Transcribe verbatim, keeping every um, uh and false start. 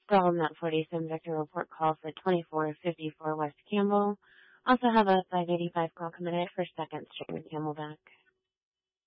Problem at forty-seven Vector report call for twenty-four fifty-four West Campbell. Also have a five eighty-five call coming in for second string Camelback.